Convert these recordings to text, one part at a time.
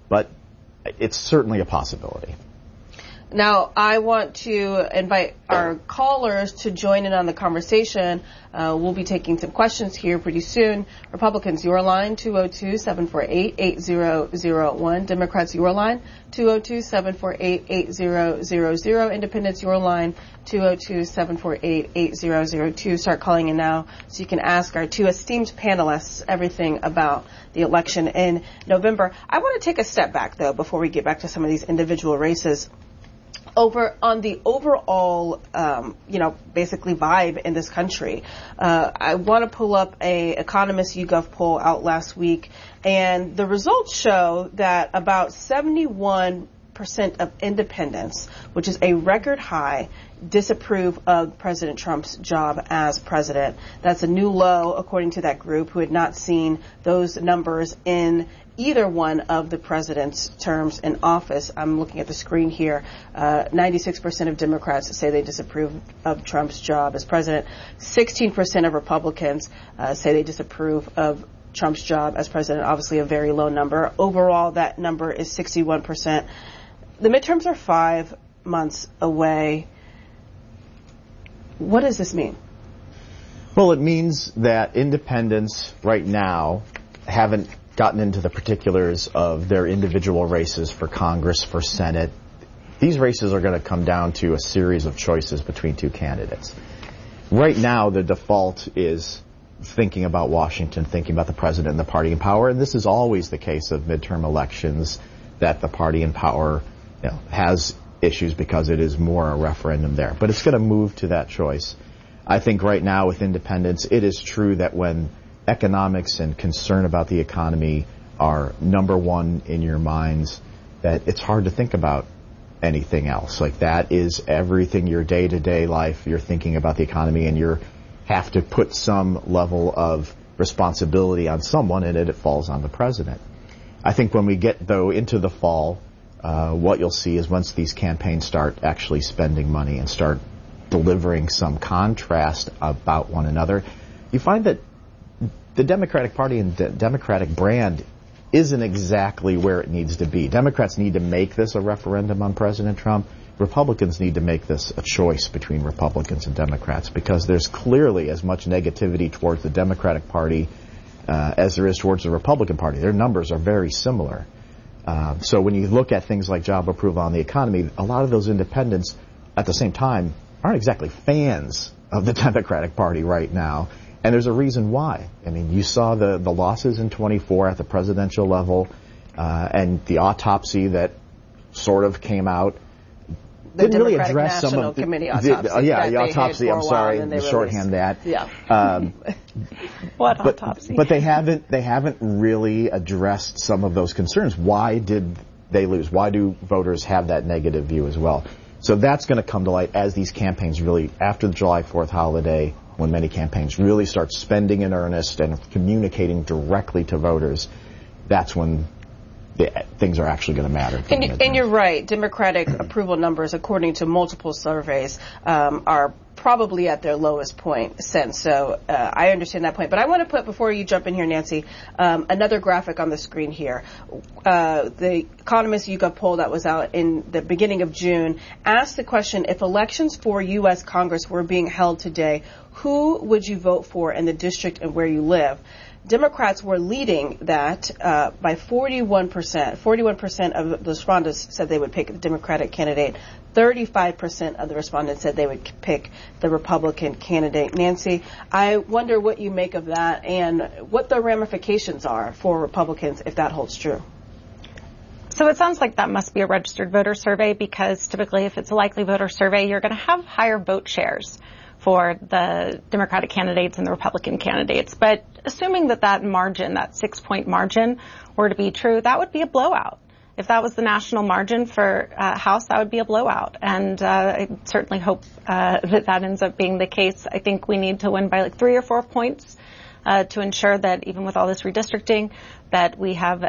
but it's certainly a possibility. Now, I want to invite our callers to join in on the conversation. We'll be taking some questions here pretty soon. Republicans, your line, 202-748-8001. Democrats, your line, 202-748-8000. Independents, your line, 202-748-8002. Start calling in now so you can ask our two esteemed panelists everything about the election in November. I want to take a step back, though, before we get back to some of these individual races. Over on the overall, basically vibe in this country, I want to pull up a Economist YouGov poll out last week, and the results show that about 71% of independents, which is a record high, disapprove of President Trump's job as president. That's a new low, according to that group, who had not seen those numbers in either one of the president's terms in office. I'm looking at the screen here. 96% of Democrats say they disapprove of Trump's job as president. 16% of Republicans say they disapprove of Trump's job as president. Obviously a very low number. Overall, that number is 61%. The midterms are 5 months away. What does this mean? Well, it means that independents right now haven't gotten into the particulars of their individual races for Congress, for Senate. These races are going to come down to a series of choices between two candidates. Right now, the default is thinking about Washington, thinking about the president and the party in power, and this is always the case of midterm elections, that the party in power has issues because it is more a referendum there. But it's going to move to that choice. I think right now with independents, it is true that when economics and concern about the economy are number one in your minds, that it's hard to think about anything else. Like, that is everything, your day-to-day life, you're thinking about the economy, and you have to put some level of responsibility on someone, and it falls on the president. I think when we get, though, into the fall, what you'll see is once these campaigns start actually spending money and start delivering some contrast about one another, you find that the Democratic Party and Democratic brand isn't exactly where it needs to be. Democrats need to make this a referendum on President Trump. Republicans need to make this a choice between Republicans and Democrats, because there's clearly as much negativity towards the Democratic Party as there is towards the Republican Party. Their numbers are very similar. So when you look at things like job approval on the economy, a lot of those independents at the same time aren't exactly fans of the Democratic Party right now. And there's a reason why. I mean, you saw the losses in 24 at the presidential level, and the autopsy that sort of came out didn't really address some of the autopsy. I'm sorry, the shorthand that. Yeah. What autopsy? But they haven't really addressed some of those concerns. Why did they lose? Why do voters have that negative view as well? So that's going to come to light as these campaigns really, after the July 4th holiday, when many campaigns really start spending in earnest and communicating directly to voters. That's when things are actually going to matter. And you're right. Democratic approval numbers, according to multiple surveys, are probably at their lowest point since. So I understand that point. But I want to put, before you jump in here, Nancy, another graphic on the screen here. The Economist YouGov poll that was out in the beginning of June asked the question, if elections for U.S. Congress were being held today, who would you vote for in the district and where you live? Democrats were leading that by 41%. 41% of the respondents said they would pick the Democratic candidate. 35% of the respondents said they would pick the Republican candidate. Nancy, I wonder what you make of that and what the ramifications are for Republicans if that holds true. So it sounds like that must be a registered voter survey, because typically if it's a likely voter survey, you're going to have higher vote shares for the Democratic candidates and the Republican candidates. But assuming that margin, that 6-point margin, were to be true, that would be a blowout. If that was the national margin for House, that would be a blowout. And I certainly hope that ends up being the case. I think we need to win by like 3 or 4 points to ensure that even with all this redistricting, that we have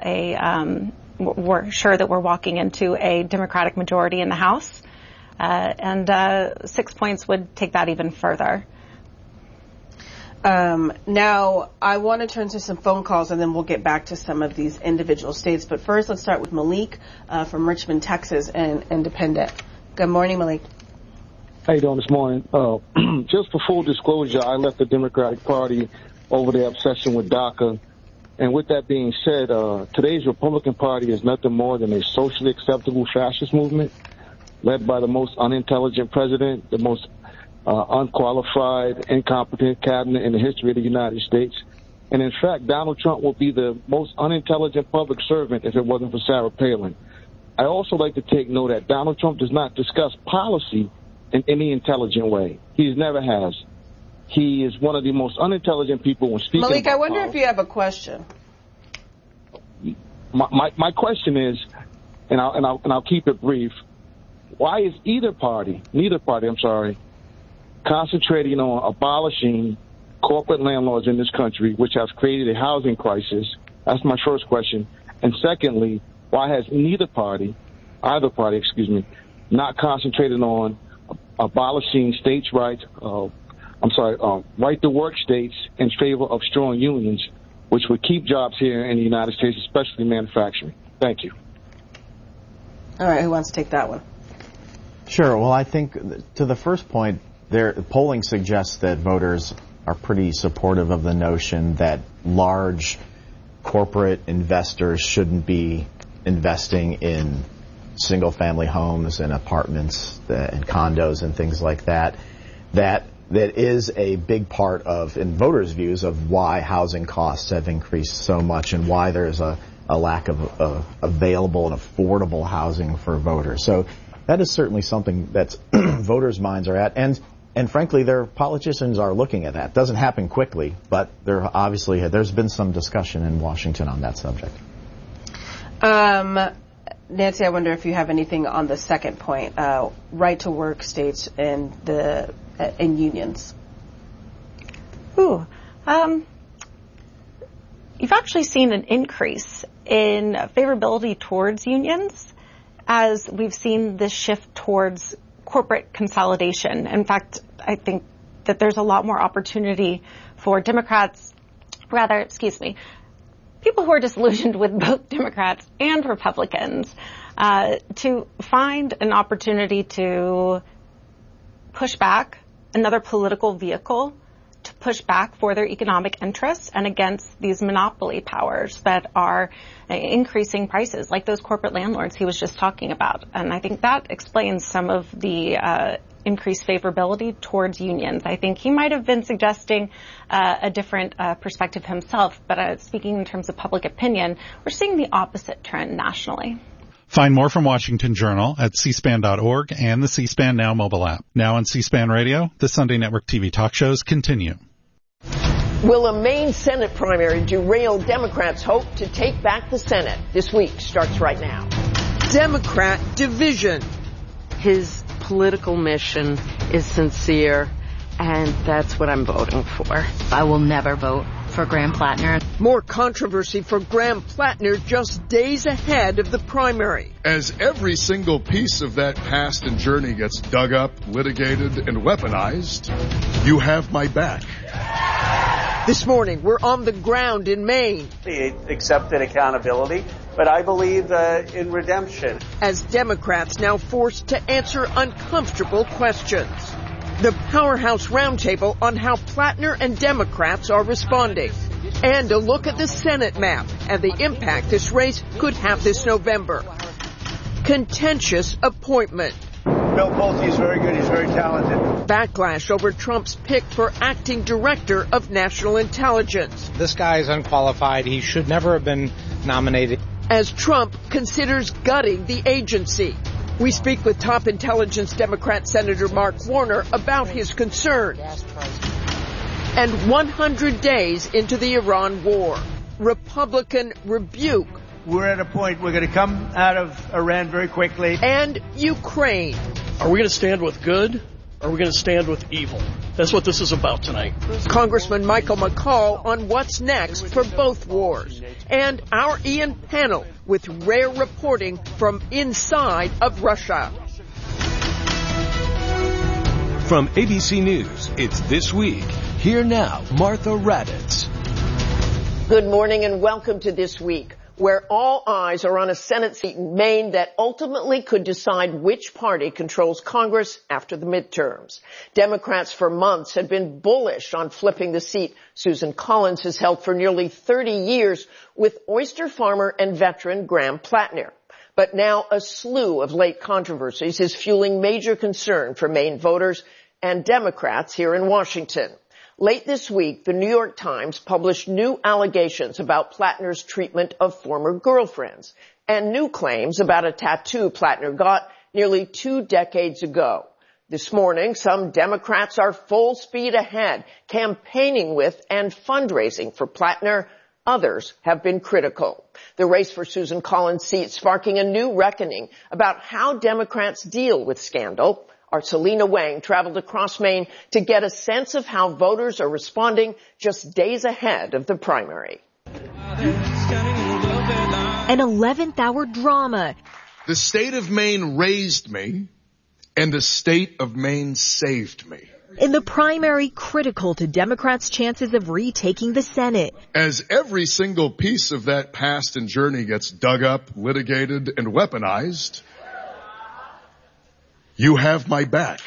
we're sure that we're walking into a Democratic majority in the House. And 6 points would take that even further. Now, I want to turn to some phone calls, and then we'll get back to some of these individual states. But first, let's start with Malik from Richmond, Texas, and Independent. Good morning, Malik. How you doing this morning? Just for full disclosure, I left the Democratic Party over their obsession with DACA. And with that being said, today's Republican Party is nothing more than a socially acceptable fascist movement led by the most unintelligent president, the most unqualified, incompetent cabinet in the history of the United States. And in fact, Donald Trump will be the most unintelligent public servant if it wasn't for Sarah Palin. I also like to take note that Donald Trump does not discuss policy in any intelligent way. He never has. He is one of the most unintelligent people when speaking. Malik, about I wonder policy. if you have a question. My question is, and I'll keep it brief. Why is neither party, concentrating on abolishing corporate landlords in this country, which has created a housing crisis? That's my first question. And secondly, why has either party, not concentrated on abolishing states' rights, right to work states in favor of strong unions, which would keep jobs here in the United States, especially manufacturing? Thank you. All right, who wants to take that one? Sure. Well, I think to the first point, polling suggests that voters are pretty supportive of the notion that large corporate investors shouldn't be investing in single-family homes and apartments and condos and things like that. That is a big part of, in voters' views, of why housing costs have increased so much and why there's a lack of available and affordable housing for voters. So that is certainly something that voters' minds are at. And frankly, their politicians are looking at that. It doesn't happen quickly, but there's been some discussion in Washington on that subject. Nancy, I wonder if you have anything on the second point, right to work states and unions. You've actually seen an increase in favorability towards unions as we've seen this shift towards corporate consolidation. In fact, I think that there's a lot more opportunity for people who are disillusioned with both Democrats and Republicans to find an opportunity to push back another political vehicle to push back for their economic interests and against these monopoly powers that are increasing prices, like those corporate landlords he was just talking about. And I think that explains some of the increased favorability towards unions. I think he might have been suggesting a different perspective himself, but speaking in terms of public opinion, we're seeing the opposite trend nationally. Find more from Washington Journal at cspan.org and the C-SPAN Now mobile app. Now on C-SPAN Radio, the Sunday Network TV talk shows continue. Will a Maine Senate primary derail Democrats' hope to take back the Senate? This week starts right now. Democrat division. His political mission is sincere, and that's what I'm voting for. I will never vote for Graham Plattner. More controversy for Graham Plattner just days ahead of the primary. As every single piece of that past and journey gets dug up, litigated, and weaponized, you have my back. This morning, we're on the ground in Maine. They accepted accountability, but I believe in redemption. As Democrats now forced to answer uncomfortable questions. The Powerhouse Roundtable on how Plattner and Democrats are responding. And a look at the Senate map and the impact this race could have this November. Contentious appointment. Bill Pulte is very good. He's very talented. Backlash over Trump's pick for acting director of national intelligence. This guy is unqualified. He should never have been nominated. As Trump considers gutting the agency. We speak with top intelligence Democrat Senator Mark Warner about his concerns. And 100 days into the Iran war, Republican rebuke. We're at a point we're going to come out of Iran very quickly. And Ukraine. Are we going to stand with good? Or are we going to stand with evil? That's what this is about tonight. Congressman Michael McCaul on what's next for both wars. And our Ian Panel with rare reporting from inside of Russia. From ABC News, it's This Week. Here now, Martha Raddatz. Good morning and welcome to This Week, where all eyes are on a Senate seat in Maine that ultimately could decide which party controls Congress after the midterms. Democrats for months had been bullish on flipping the seat Susan Collins has held for nearly 30 years with oyster farmer and veteran Graham Plattner. But now a slew of late controversies is fueling major concern for Maine voters and Democrats here in Washington. Late this week, the New York Times published new allegations about Plattner's treatment of former girlfriends and new claims about a tattoo Plattner got nearly 2 decades ago. This morning, some Democrats are full speed ahead, campaigning with and fundraising for Plattner. Others have been critical. The race for Susan Collins' seat sparking a new reckoning about how Democrats deal with scandal. Our Selena Wang traveled across Maine to get a sense of how voters are responding just days ahead of the primary. An 11th hour drama. The state of Maine raised me, and the state of Maine saved me. In the primary critical to Democrats' chances of retaking the Senate. As every single piece of that past and journey gets dug up, litigated, and weaponized, you have my back.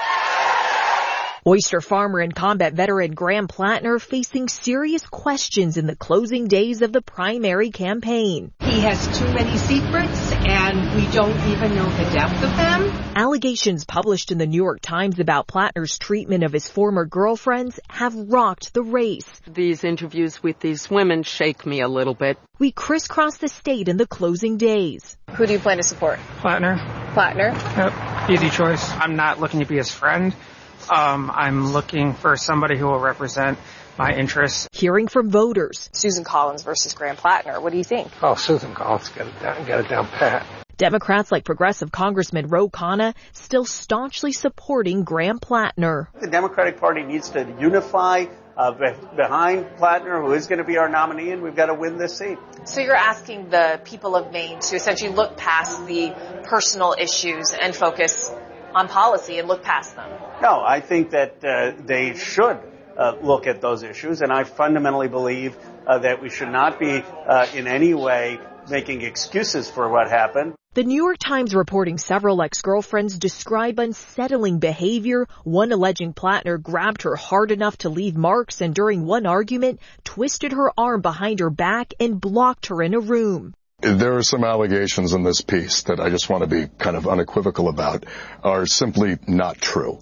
Oyster farmer and combat veteran Graham Plattner facing serious questions in the closing days of the primary campaign. He has too many secrets, and we don't even know the depth of them. Allegations published in the New York Times about Plattner's treatment of his former girlfriends have rocked the race. These interviews with these women shake me a little bit. We crisscross the state in the closing days. Who do you plan to support? Plattner. Plattner? Yep, easy choice. I'm not looking to be his friend. I'm looking for somebody who will represent my interests. Hearing from voters. Susan Collins versus Graham Plattner. What do you think? Oh, Susan Collins, get it down pat. Democrats like progressive Congressman Ro Khanna still staunchly supporting Graham Plattner. The Democratic Party needs to unify behind Plattner, who is going to be our nominee, and we've got to win this seat. So you're asking the people of Maine to essentially look past the personal issues and focus on policy and look past them? No, I think that they should look at those issues, and I fundamentally believe that we should not be in any way making excuses for what happened. The New York Times reporting several ex-girlfriends describe unsettling behavior, one alleging Plattner grabbed her hard enough to leave marks and during one argument twisted her arm behind her back and blocked her in a room. There are some allegations in this piece that I just want to be kind of unequivocal about are simply not true.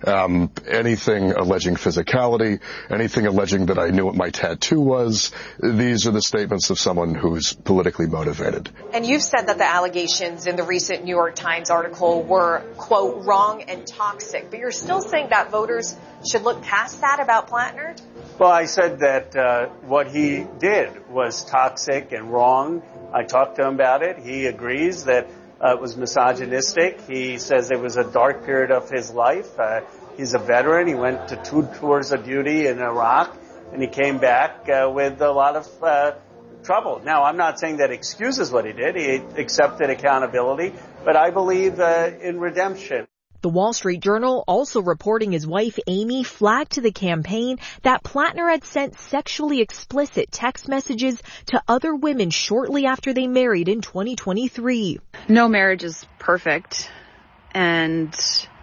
Anything alleging physicality, anything alleging that I knew what my tattoo was, these are the statements of someone who's politically motivated. And you've said that the allegations in the recent New York Times article were, quote, wrong and toxic, but you're still saying that voters should look past that about Plattner? Well, I said that what he did was toxic and wrong. I talked to him about it. He agrees that it was misogynistic. He says it was a dark period of his life. He's a veteran. He went to 2 tours of duty in Iraq, and he came back with a lot of trouble. Now, I'm not saying that excuses what he did. He accepted accountability, but I believe in redemption. The Wall Street Journal also reporting his wife Amy flagged to the campaign that Plattner had sent sexually explicit text messages to other women shortly after they married in 2023. No marriage is perfect, and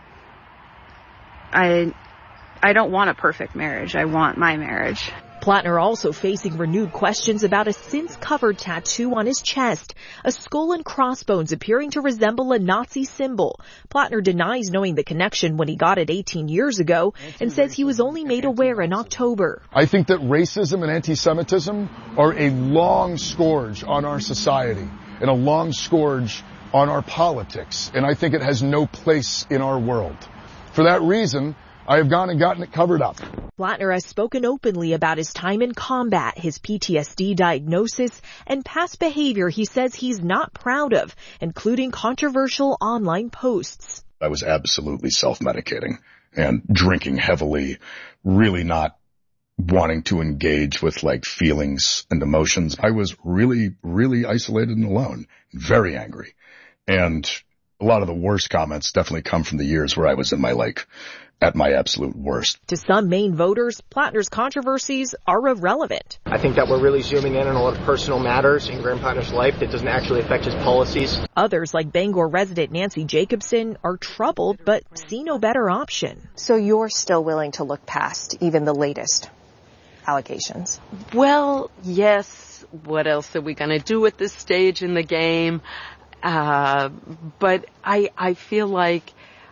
I don't want a perfect marriage. I want my marriage. Plattner also facing renewed questions about a since-covered tattoo on his chest, a skull and crossbones appearing to resemble a Nazi symbol. Plattner denies knowing the connection when he got it 18 years ago and says he was only made aware in October. I think that racism and anti-Semitism are a long scourge on our society and a long scourge on our politics, and I think it has no place in our world. For that reason, I have gone and gotten it covered up. Plattner has spoken openly about his time in combat, his PTSD diagnosis, and past behavior he says he's not proud of, including controversial online posts. I was absolutely self-medicating and drinking heavily, really not wanting to engage with like feelings and emotions. I was really, really isolated and alone, very angry. And a lot of the worst comments definitely come from the years where I was in my like at my absolute worst. To some Maine voters, Plattner's controversies are irrelevant. I think that we're really zooming in on a lot of personal matters in Graham Plattner's life that doesn't actually affect his policies. Others, like Bangor resident Nancy Jacobson, are troubled but see no better option. So you're still willing to look past even the latest allegations? Well, yes. What else are we going to do at this stage in the game? But I feel like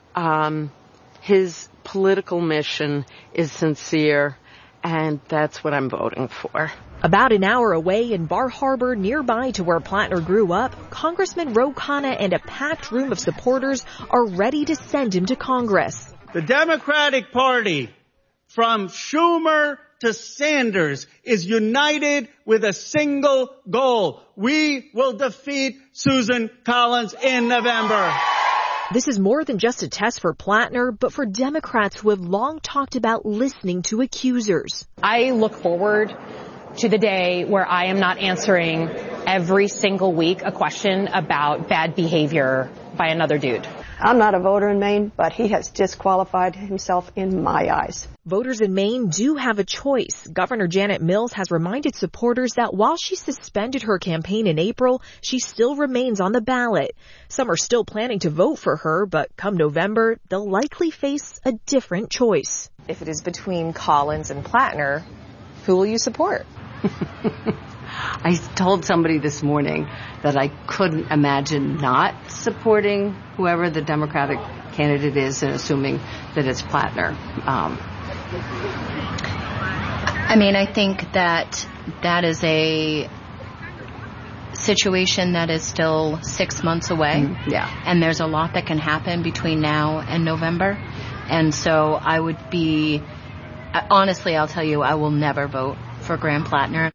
his political mission is sincere, and that's what I'm voting for. About an hour away in Bar Harbor, nearby to where Plattner grew up, Congressman Ro Khanna and a packed room of supporters are ready to send him to Congress. The Democratic Party, from Schumer to Sanders, is united with a single goal. We will defeat Susan Collins in November. This is more than just a test for Plattner, but for Democrats who have long talked about listening to accusers. I look forward to the day where I am not answering every single week a question about bad behavior by another dude. I'm not a voter in Maine, but he has disqualified himself in my eyes. Voters in Maine do have a choice. Governor Janet Mills has reminded supporters that while she suspended her campaign in April, she still remains on the ballot. Some are still planning to vote for her, but come November, they'll likely face a different choice. If it is between Collins and Plattner, who will you support? I told somebody this morning that I couldn't imagine not supporting whoever the Democratic candidate is and assuming that it's Plattner. I mean, I think that is a situation that is still 6 months away. Yeah. And there's a lot that can happen between now and November. And so I would be, honestly, I'll tell you, I will never vote for Graham Plattner.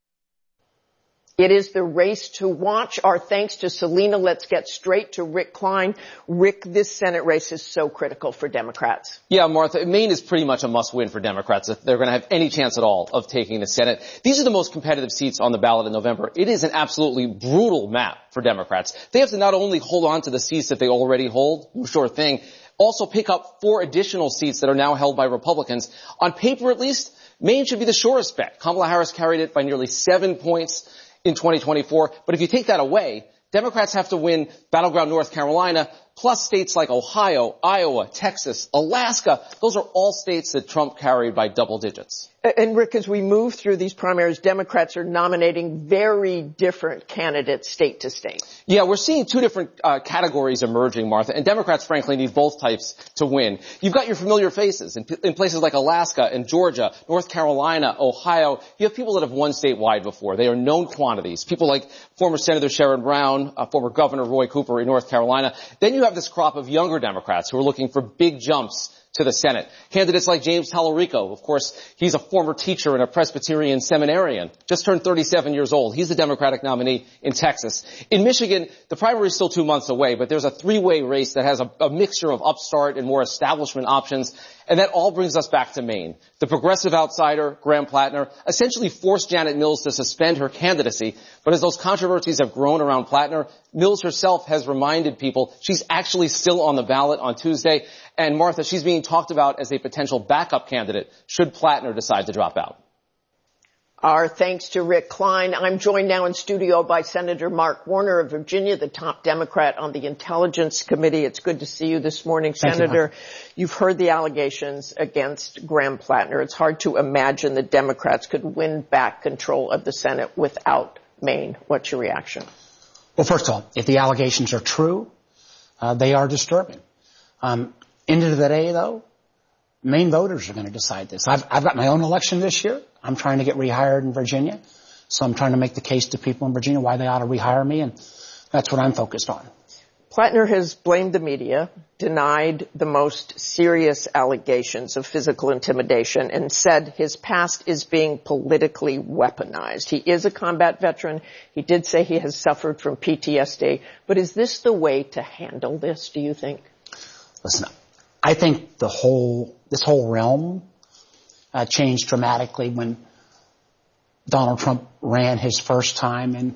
It is the race to watch. Our thanks to Selena. Let's get straight to Rick Klein. Rick, this Senate race is so critical for Democrats. Yeah, Martha, Maine is pretty much a must-win for Democrats if they're going to have any chance at all of taking the Senate. These are the most competitive seats on the ballot in November. It is an absolutely brutal map for Democrats. They have to not only hold on to the seats that they already hold, no sure thing, also pick up 4 additional seats that are now held by Republicans. On paper, at least, Maine should be the surest bet. Kamala Harris carried it by nearly 7 points in 2024. But if you take that away, Democrats have to win battleground North Carolina, plus states like Ohio, Iowa, Texas, Alaska. Those are all states that Trump carried by double digits. And Rick, as we move through these primaries, Democrats are nominating very different candidates state to state. Yeah, we're seeing 2 different categories emerging, Martha, and Democrats, frankly, need both types to win. You've got your familiar faces in places like Alaska and Georgia, North Carolina, Ohio. You have people that have won statewide before. They are known quantities. People like former Senator Sherrod Brown, former Governor Roy Cooper in North Carolina. Then you have this crop of younger Democrats who are looking for big jumps to the Senate. Candidates like James Tallarico, of course, he's a former teacher and a Presbyterian seminarian, just turned 37 years old. He's the Democratic nominee in Texas. In Michigan, the primary is still 2 months away, but there's a 3-way race that has a mixture of upstart and more establishment options. And that all brings us back to Maine. The progressive outsider, Graham Plattner, essentially forced Janet Mills to suspend her candidacy. But as those controversies have grown around Plattner, Mills herself has reminded people she's actually still on the ballot on Tuesday. And Martha, she's being talked about as a potential backup candidate should Plattner decide to drop out. Our thanks to Rick Klein. I'm joined now in studio by Senator Mark Warner of Virginia, the top Democrat on the Intelligence Committee. It's good to see you this morning, Senator. You've heard the allegations against Graham Plattner. It's hard to imagine that Democrats could win back control of the Senate without Maine. What's your reaction? Well, first of all, if the allegations are true, they are disturbing. End of the day, though, Maine voters are going to decide this. I've got my own election this year. I'm trying to get rehired in Virginia. So I'm trying to make the case to people in Virginia why they ought to rehire me, and that's what I'm focused on. Plattner has blamed the media, denied the most serious allegations of physical intimidation, and said his past is being politically weaponized. He is a combat veteran. He did say he has suffered from PTSD. But is this the way to handle this, do you think? Listen, I think this whole realm changed dramatically when Donald Trump ran his first time and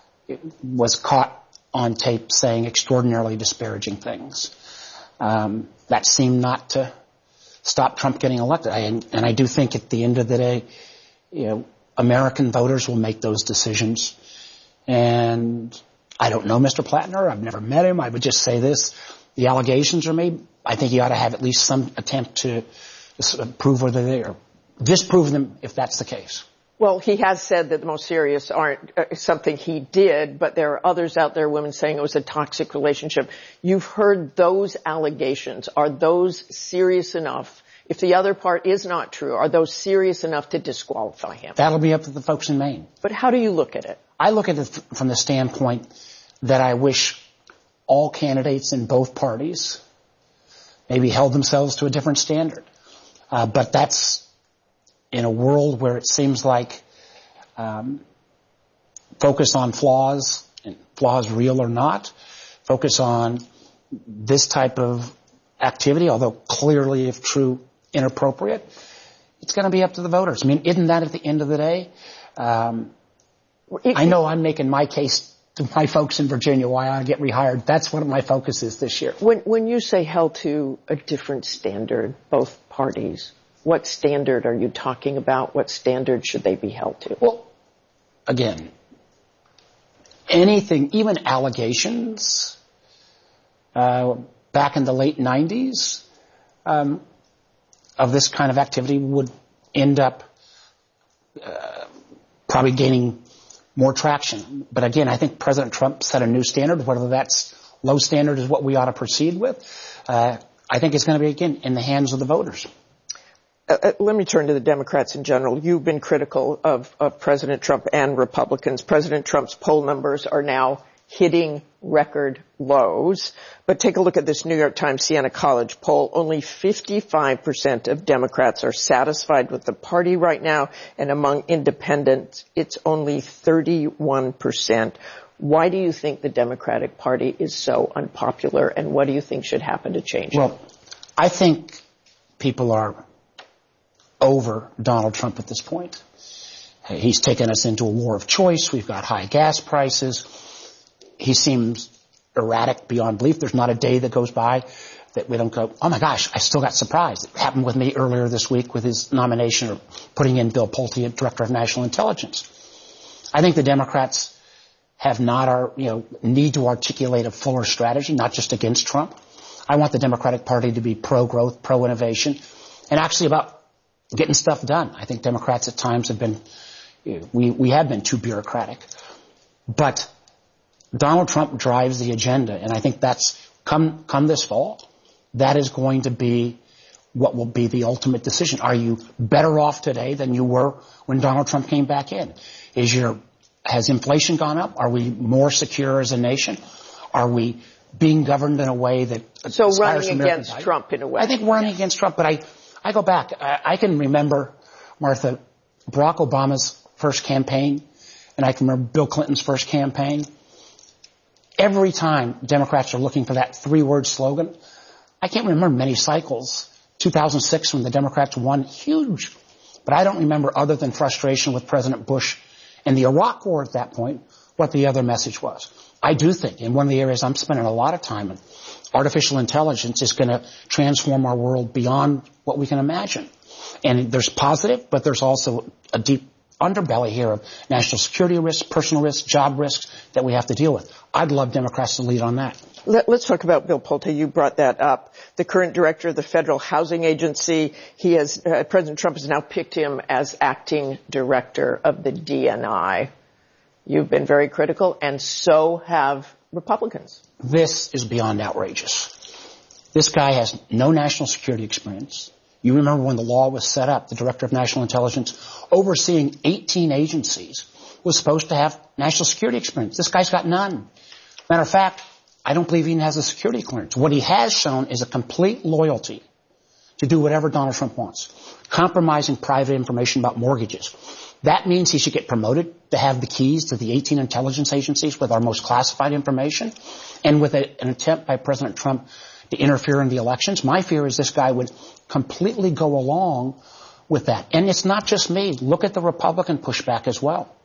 was caught on tape saying extraordinarily disparaging things. That seemed not to stop Trump getting elected. And I do think at the end of the day, American voters will make those decisions. And I don't know Mr. Plattner. I've never met him. I would just say this. The allegations are made. I think he ought to have at least some attempt to prove whether they are, disprove them if that's the case. Well, he has said that the most serious aren't something he did, but there are others out there, women saying it was a toxic relationship. You've heard those allegations. Are those serious enough? If the other part is not true, are those serious enough to disqualify him? That'll be up to the folks in Maine. But how do you look at it? I look at it from the standpoint that I wish all candidates in both parties maybe held themselves to a different standard. But that's in a world where it seems like focus on flaws, and flaws real or not, focus on this type of activity, although clearly, if true, inappropriate, it's going to be up to the voters. I mean, isn't that at the end of the day? I know I'm making my case to my folks in Virginia why I get rehired. That's what my focus is this year. When you say held to a different standard, both parties, what standard are you talking about? What standard should they be held to? Well, again, anything, even allegations, back in the late 90s, of this kind of activity would end up probably gaining more traction. But again, I think President Trump set a new standard. Whether that's low standard is what we ought to proceed with. I think it's going to be, again, in the hands of the voters. Let me turn to the Democrats in general. You've been critical of President Trump and Republicans. President Trump's poll numbers are now hitting record lows. But take a look at this New York Times Siena College poll. Only 55% of Democrats are satisfied with the party right now, and among independents, it's only 31%. Why do you think the Democratic Party is so unpopular, and what do you think should happen to change it? Well, I think people are over Donald Trump at this point. He's taken us into a war of choice. We've got high gas prices. He seems erratic beyond belief. There's not a day that goes by that we don't go, oh my gosh, I still got surprised. It happened with me earlier this week with his nomination or putting in Bill Pulte as Director of National Intelligence. I think the Democrats have not need to articulate a fuller strategy, not just against Trump. I want the Democratic Party to be pro-growth, pro-innovation, and actually about getting stuff done. I think Democrats at times have been, we have been too bureaucratic. But Donald Trump drives the agenda, and I think that's come this fall. That is going to be what will be the ultimate decision. Are you better off today than you were when Donald Trump came back in? Has inflation gone up? Are we more secure as a nation? Are we being governed in a way that so running against Trump in a way? I think running against Trump, but I go back. I can remember, Martha, Barack Obama's first campaign, and I can remember Bill Clinton's first campaign. Every time Democrats are looking for that 3-word slogan, I can't remember many cycles. 2006 when the Democrats won, huge. But I don't remember, other than frustration with President Bush and the Iraq War at that point, what the other message was. I do think, in one of the areas I'm spending a lot of time in, artificial intelligence is going to transform our world beyond what we can imagine. And there's positive, but there's also a deep underbelly here of national security risks, personal risks, job risks that we have to deal with. I'd love Democrats to lead on that. Let's talk about Bill Pulte. You brought that up. The current director of the Federal Housing Agency, President Trump has now picked him as acting director of the DNI. You've been very critical, and so have Republicans. This is beyond outrageous. This guy has no national security experience. You remember when the law was set up, the Director of National Intelligence, overseeing 18 agencies, was supposed to have national security experience. This guy's got none. Matter of fact, I don't believe he even has a security clearance. What he has shown is a complete loyalty to do whatever Donald Trump wants, compromising private information about mortgages. That means he should get promoted to have the keys to the 18 intelligence agencies with our most classified information, and with an attempt by President Trump to interfere in the elections. My fear is this guy would completely go along with that. And it's not just me. Look at the Republican pushback as well.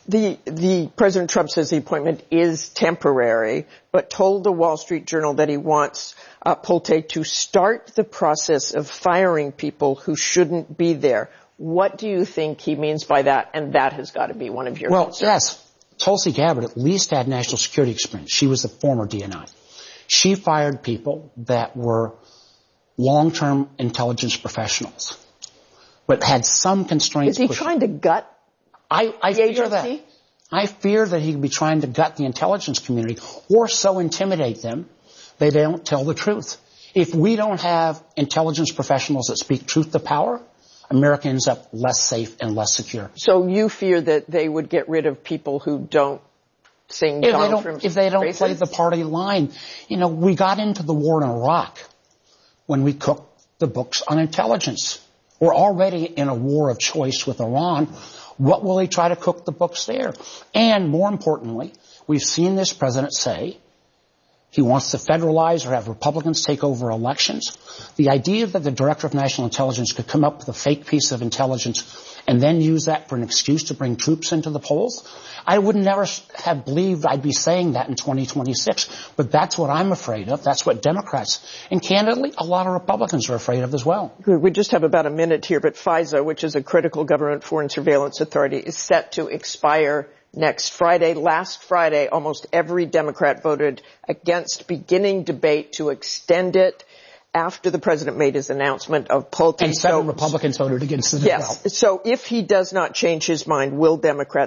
The President Trump says the appointment is temporary, but told the Wall Street Journal that he wants Pulte to start the process of firing people who shouldn't be there. What do you think he means by that? And that has got to be one of your concerns. Yes. Tulsi Gabbard at least had national security experience. She was the former DNI. She fired people that were long-term intelligence professionals, but had some constraints. Is he trying to gut I fear that. I fear that he could be trying to gut the intelligence community or so intimidate them they don't tell the truth. If we don't have intelligence professionals that speak truth to power, America ends up less safe and less secure. So you fear that they would get rid of people who don't sing Donald Trump's if they don't praises? play the party line. You know, we got into the war in Iraq when we cooked the books on intelligence. We're already in a war of choice with Iran. What will he try to cook the books there? And more importantly, we've seen this president say he wants to federalize or have Republicans take over elections. The idea that the Director of National Intelligence could come up with a fake piece of intelligence and then use that for an excuse to bring troops into the polls, I would never have believed I'd be saying that in 2026. But that's what I'm afraid of. That's what Democrats and candidly a lot of Republicans are afraid of as well. We just have about a minute here, but FISA, which is a critical government foreign surveillance authority, is set to expire next Friday. Last Friday, almost every Democrat voted against beginning debate to extend it after the president made his announcement of Pulte. And 7 Republicans voted against it as well. So if he does not change his mind, will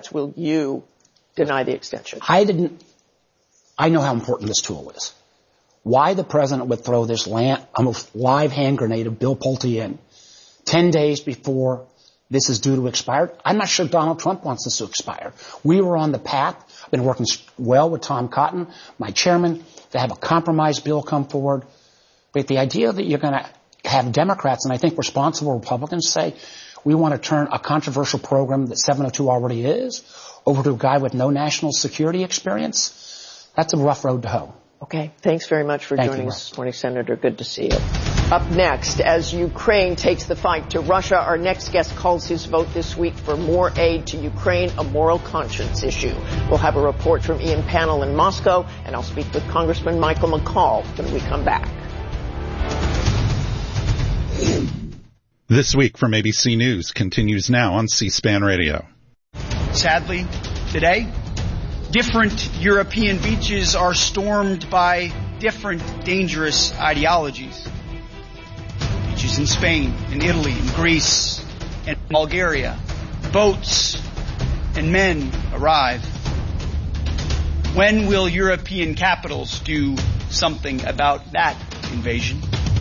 you deny the extension? I know how important this tool is. Why the president would throw this almost live hand grenade of Bill Pulte in 10 days before this is due to expire. I'm not sure Donald Trump wants this to expire. We were on the path. I've been working well with Tom Cotton, my chairman, to have a compromise bill come forward. But the idea that you're going to have Democrats, and I think responsible Republicans, say we want to turn a controversial program that 702 already is over to a guy with no national security experience, that's a rough road to hoe. Okay. Thanks very much for joining us this morning, Senator. Good to see you. Up next, as Ukraine takes the fight to Russia, our next guest calls his vote this week for more aid to Ukraine a moral conscience issue. We'll have a report from Ian Pannell in Moscow, and I'll speak with Congressman Michael McCaul when we come back. This Week from ABC News continues now on C-SPAN Radio. Sadly, today, different European beaches are stormed by different dangerous ideologies. Beaches in Spain, in Italy, in Greece, and Bulgaria. Boats and men arrive. When will European capitals do something about that invasion?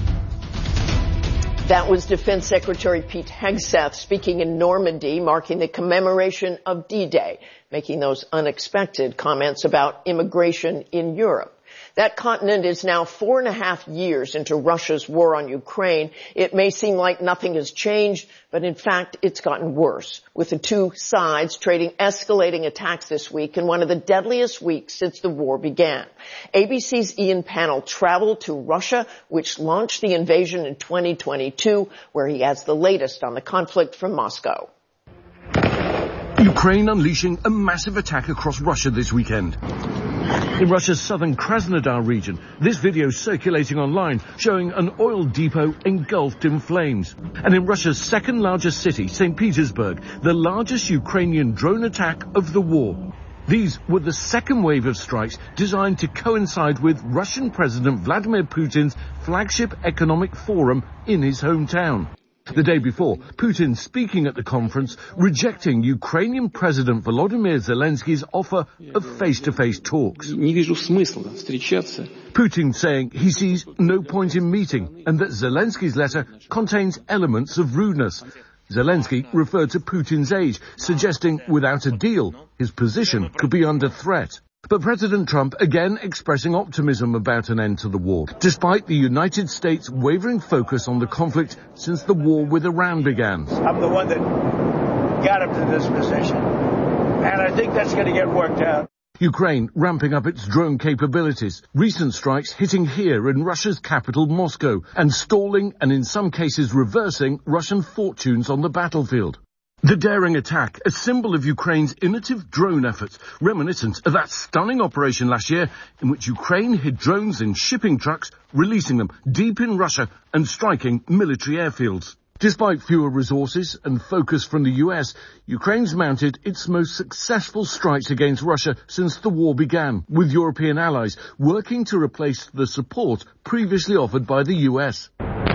That was Defense Secretary Pete Hegseth speaking in Normandy, marking the commemoration of D-Day, making those unexpected comments about immigration in Europe. That continent is now 4.5 years into Russia's war on Ukraine. It may seem like nothing has changed, but in fact, it's gotten worse, with the two sides trading escalating attacks this week in one of the deadliest weeks since the war began. ABC's Ian Pannell traveled to Russia, which launched the invasion in 2022, where he has the latest on the conflict from Moscow. Ukraine unleashing a massive attack across Russia this weekend. In Russia's southern Krasnodar region, this video circulating online showing an oil depot engulfed in flames. And in Russia's second largest city, St. Petersburg, the largest Ukrainian drone attack of the war. These were the second wave of strikes designed to coincide with Russian President Vladimir Putin's flagship economic forum in his hometown. The day before, Putin speaking at the conference, rejecting Ukrainian President Volodymyr Zelensky's offer of face-to-face talks. Putin saying he sees no point in meeting and that Zelensky's letter contains elements of rudeness. Zelensky referred to Putin's age, suggesting without a deal, his position could be under threat. But President Trump again expressing optimism about an end to the war, despite the United States' wavering focus on the conflict since the war with Iran began. I'm the one that got him to this position, and I think that's going to get worked out. Ukraine ramping up its drone capabilities, recent strikes hitting here in Russia's capital Moscow, and stalling and in some cases reversing Russian fortunes on the battlefield. The daring attack, a symbol of Ukraine's innovative drone efforts, reminiscent of that stunning operation last year in which Ukraine hid drones in shipping trucks, releasing them deep in Russia and striking military airfields. Despite fewer resources and focus from the US, Ukraine's mounted its most successful strikes against Russia since the war began, with European allies working to replace the support previously offered by the US.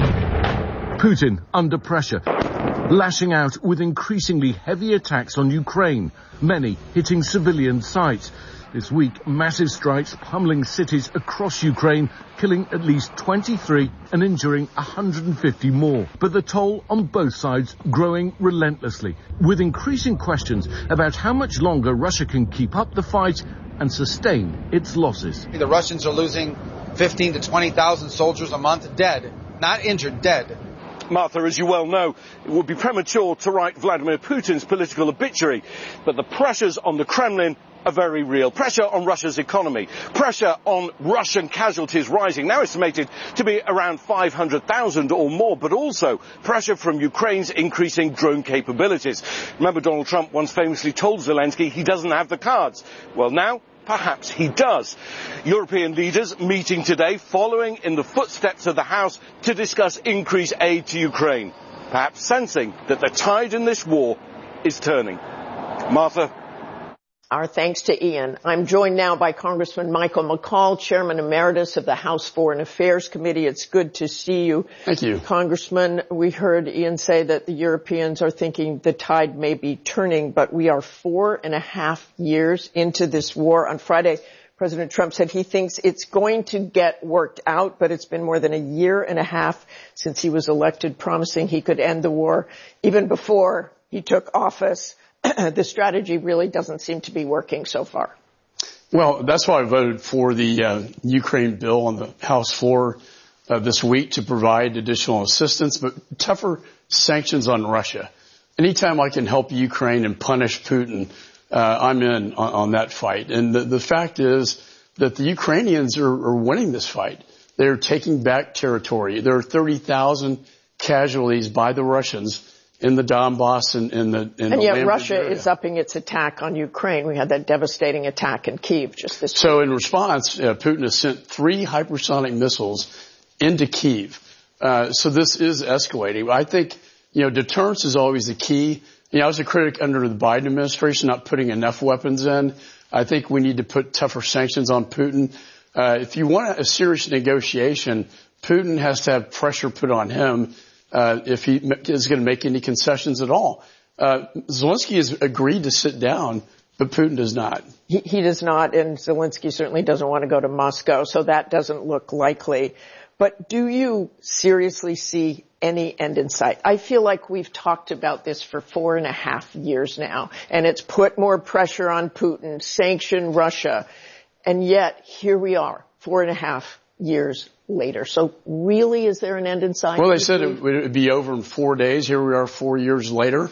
Putin under pressure, lashing out with increasingly heavy attacks on Ukraine, many hitting civilian sites. This week, massive strikes pummeling cities across Ukraine, killing at least 23 and injuring 150 more. But the toll on both sides growing relentlessly, with increasing questions about how much longer Russia can keep up the fight and sustain its losses. The Russians are losing 15 to 20,000 soldiers a month dead, not injured, dead. Martha, as you well know, it would be premature to write Vladimir Putin's political obituary, but the pressures on the Kremlin are very real. Pressure on Russia's economy, pressure on Russian casualties rising, now estimated to be around 500,000 or more, but also pressure from Ukraine's increasing drone capabilities. Remember, Donald Trump once famously told Zelensky he doesn't have the cards. Well, now perhaps he does. European leaders meeting today following in the footsteps of the House to discuss increased aid to Ukraine, perhaps sensing that the tide in this war is turning. Martha. Our thanks to Ian. I'm joined now by Congressman Michael McCaul, Chairman Emeritus of the House Foreign Affairs Committee. It's good to see you. Thank you. Congressman, we heard Ian say that the Europeans are thinking the tide may be turning, but we are 4.5 years into this war. On Friday, President Trump said he thinks it's going to get worked out, but it's been more than 1.5 years since he was elected, promising he could end the war. Even before he took office, the strategy really doesn't seem to be working so far. Well, that's why I voted for the Ukraine bill on the House floor this week to provide additional assistance, but tougher sanctions on Russia. Anytime I can help Ukraine and punish Putin, I'm in on that fight. And the fact is that the Ukrainians are winning this fight. They're taking back territory. There are 30,000 casualties by the Russians in the Donbass and yet Russia is upping its attack on Ukraine. We had that devastating attack in Kyiv just this week. So in response, Putin has sent 3 hypersonic missiles into Kyiv. So this is escalating. I think, deterrence is always the key. I was a critic under the Biden administration, not putting enough weapons in. I think we need to put tougher sanctions on Putin. If you want a serious negotiation, Putin has to have pressure put on him if he is going to make any concessions at all. Zelensky has agreed to sit down, but Putin does not. He does not, and Zelensky certainly doesn't want to go to Moscow, so that doesn't look likely. But do you seriously see any end in sight? I feel like we've talked about this for 4.5 years now, and it's put more pressure on Putin, sanction Russia, and yet here we are, 4.5 years later. So really, is there an end in sight? Well, they said it would be over in 4 days. Here we are 4 years later.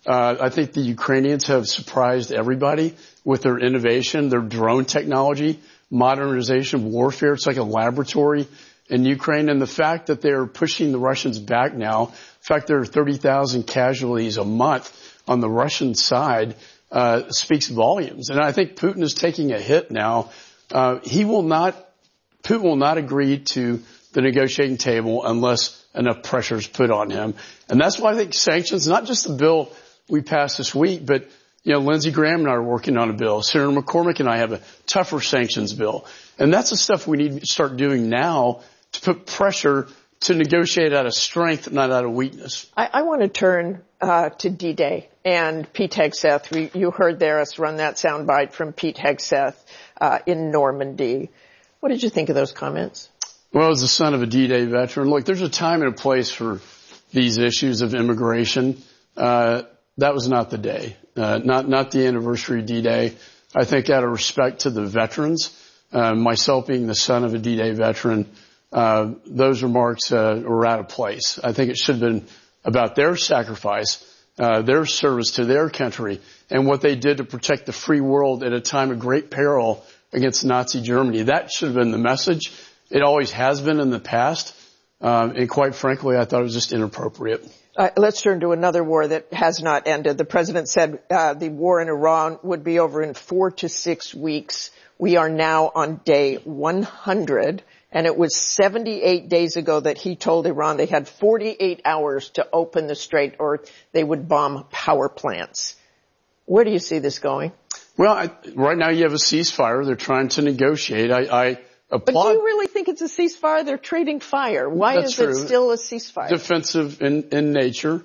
I think the Ukrainians have surprised everybody with their innovation, their drone technology, modernization of warfare. It's like a laboratory in Ukraine. And the fact that they're pushing the Russians back now, the fact there are 30,000 casualties a month on the Russian side, speaks volumes. And I think Putin is taking a hit now. Putin will not agree to the negotiating table unless enough pressure is put on him. And that's why I think sanctions, not just the bill we passed this week, but, Lindsey Graham and I are working on a bill. Senator McCormick and I have a tougher sanctions bill. And that's the stuff we need to start doing now to put pressure to negotiate out of strength, not out of weakness. I want to turn to D-Day and Pete Hegseth. You heard us run that soundbite from Pete Hegseth in Normandy. What did you think of those comments? Well, as the son of a D-Day veteran, look, there's a time and a place for these issues of immigration. That was not the day, not the anniversary of D-Day. I think out of respect to the veterans, myself being the son of a D-Day veteran, those remarks were out of place. I think it should have been about their sacrifice, their service to their country, and what they did to protect the free world at a time of great peril against Nazi Germany. That should have been the message. It always has been in the past. And quite frankly, I thought it was just inappropriate. Let's turn to another war that has not ended. The president said the war in Iran would be over in 4 to 6 weeks. We are now on day 100, and it was 78 days ago that he told Iran they had 48 hours to open the strait or they would bomb power plants. Where do you see this going? Well, right now you have a ceasefire. They're trying to negotiate. I applaud. But do you really think it's a ceasefire? They're trading fire. Why is it still a ceasefire? Defensive in nature.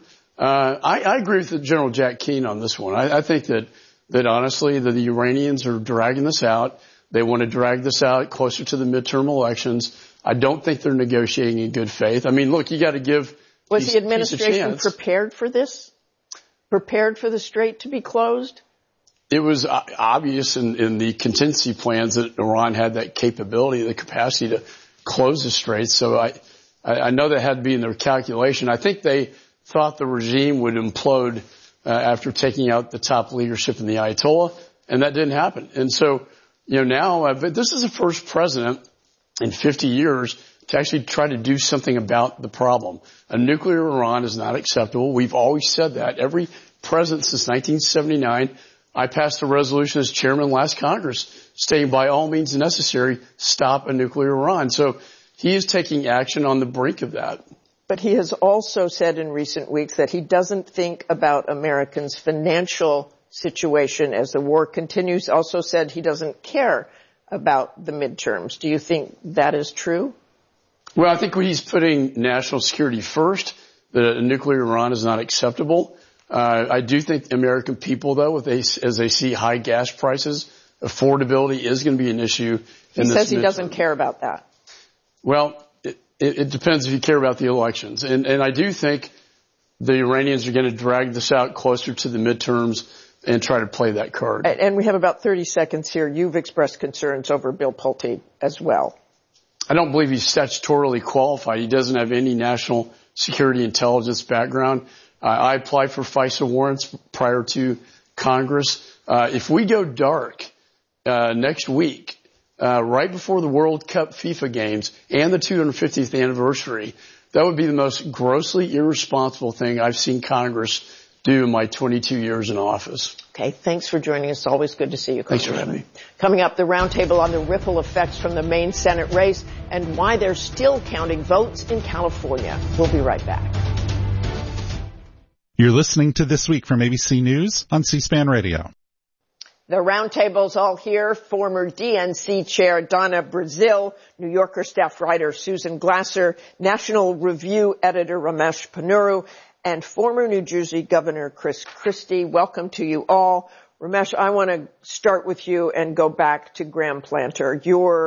I agree with General Jack Keane on this one. I think that honestly, the Iranians are dragging this out. They want to drag this out closer to the midterm elections. I don't think they're negotiating in good faith. I mean, look, you got to give. Was the administration prepared for this? Prepared for the strait to be closed? It was obvious in the contingency plans that Iran had that capability, the capacity to close the strait. So I know that had to be in their calculation. I think they thought the regime would implode after taking out the top leadership in the Ayatollah, and that didn't happen. And so, now, but this is the first president in 50 years to actually try to do something about the problem. A nuclear Iran is not acceptable. We've always said that. Every president since 1979, I passed a resolution as chairman last Congress stating by all means necessary, stop a nuclear Iran. So he is taking action on the brink of that. But he has also said in recent weeks that he doesn't think about Americans' financial situation as the war continues. Also said he doesn't care about the midterms. Do you think that is true? Well, I think he's putting national security first, that a nuclear Iran is not acceptable. I do think American people, though, as they see high gas prices, affordability is going to be an issue. He says he doesn't care about that. Well, it depends if you care about the elections. And I do think the Iranians are going to drag this out closer to the midterms and try to play that card. And we have about 30 seconds here. You've expressed concerns over Bill Pulte as well. I don't believe he's statutorily qualified. He doesn't have any national security intelligence background. I applied for FISA warrants prior to Congress. If we go dark next week, right before the World Cup FIFA games and the 250th anniversary, that would be the most grossly irresponsible thing I've seen Congress do in my 22 years in office. Okay, thanks for joining us. Always good to see you, Thanks for having me. Coming up, the roundtable on the ripple effects from the Maine Senate race and why they're still counting votes in California. We'll be right back. You're listening to This Week from ABC News on C-SPAN Radio. The roundtable's all here. Former DNC Chair Donna Brazile, New Yorker staff writer Susan Glasser, National Review editor Ramesh Ponnuru, and former New Jersey Governor Chris Christie. Welcome to you all. Ramesh, I want to start with you and go back to Graham Plattner.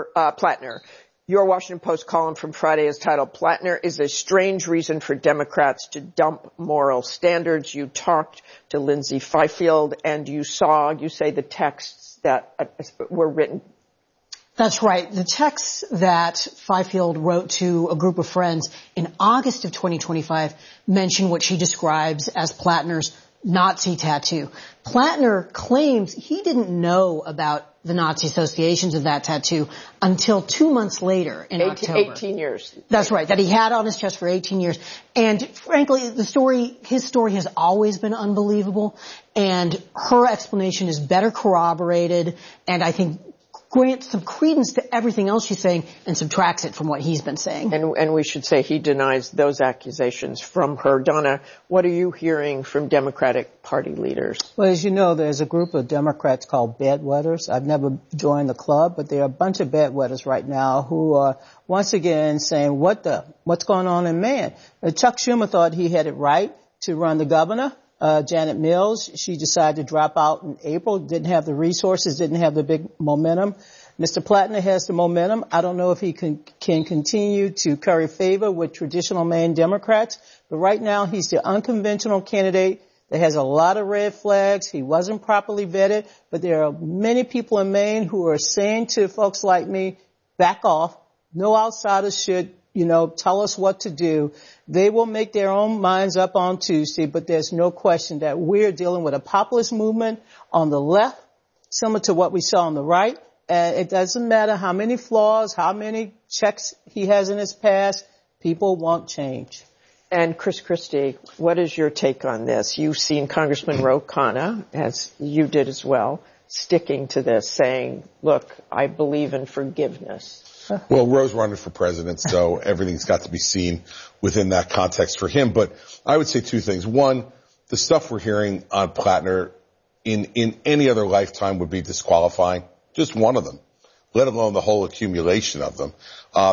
Your Washington Post column from Friday is titled, "Plattner is a strange reason for Democrats to dump moral standards." You talked to Lindsay Fifield and you say the texts that were written. That's right. The texts that Fifield wrote to a group of friends in August of 2025 mention what she describes as Plattner's Nazi tattoo. Plattner claims he didn't know about the Nazi associations of that tattoo until 2 months later in October. 18 years. That's right, that he had on his chest for 18 years. And frankly, his story has always been unbelievable, and her explanation is better corroborated, and I think grants some credence to everything else she's saying and subtracts it from what he's been saying. And we should say he denies those accusations from her. Donna, what are you hearing from Democratic Party leaders? Well, as you know, there's a group of Democrats called bedwetters. I've never joined the club, but there are a bunch of bedwetters right now who are once again saying, what's going on in Maine? Chuck Schumer thought he had it right to run the governor. Janet Mills, she decided to drop out in April, didn't have the resources, didn't have the big momentum. Mr. Plattner has the momentum. I don't know if he can continue to curry favor with traditional Maine Democrats, but right now he's the unconventional candidate that has a lot of red flags. He wasn't properly vetted, but there are many people in Maine who are saying to folks like me, back off. No outsiders should tell us what to do. They will make their own minds up on Tuesday, but there's no question that we're dealing with a populist movement on the left, similar to what we saw on the right. It doesn't matter how many flaws, how many checks he has in his past. People want change. And Chris Christie, what is your take on this? You've seen Congressman Ro Khanna, as you did as well, sticking to this, saying, look, I believe in forgiveness. Well, Ro's running for president, so everything's got to be seen within that context for him. But I would say two things. One, the stuff we're hearing on Plattner in any other lifetime would be disqualifying. Just one of them, let alone the whole accumulation of them.